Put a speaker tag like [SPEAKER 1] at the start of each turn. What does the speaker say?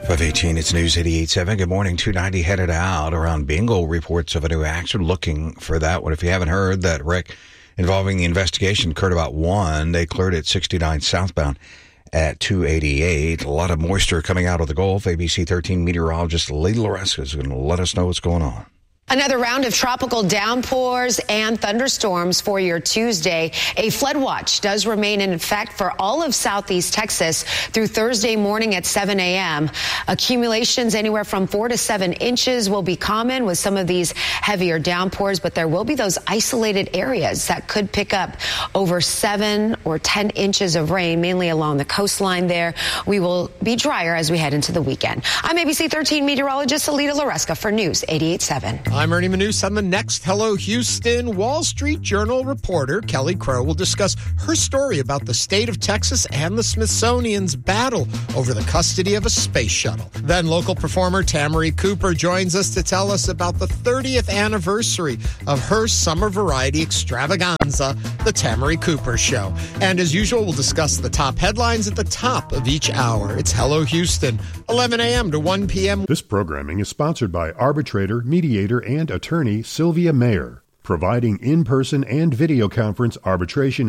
[SPEAKER 1] 518, it's News 88.7. Good morning. 290 headed out around Bingo. Reports of a new accident. Looking for that one. If you haven't heard, that wreck involving the investigation occurred about 1. They cleared at 69 southbound at 288. A lot of moisture coming out of the Gulf. ABC 13 meteorologist Lee Loresca is going to let us know what's going on.
[SPEAKER 2] Another round of tropical downpours and thunderstorms for your Tuesday. A flood watch does remain in effect for all of southeast Texas through Thursday morning at 7 a.m. Accumulations anywhere from 4 to 7 inches will be common with some of these heavier downpours, but there will be those isolated areas that could pick up over 7 or 10 inches of rain, mainly along the coastline there. We will be drier as we head into the weekend. I'm ABC 13 meteorologist Alita Loresca for News 88.7.
[SPEAKER 3] I'm Ernie Manous. On the next Hello Houston, Wall Street Journal reporter Kelly Crow will discuss her story about the state of Texas and the Smithsonian's battle over the custody of a space shuttle. Then local performer Tamari Cooper joins us to tell us about the 30th anniversary of her summer variety extravaganza, The Tamari Cooper Show. And as usual, we'll discuss the top headlines at the top of each hour. It's Hello Houston, 11 a.m. to 1 p.m.
[SPEAKER 4] This programming is sponsored by arbitrator, mediator, and attorney Sylvia Mayer, providing in-person and video conference arbitration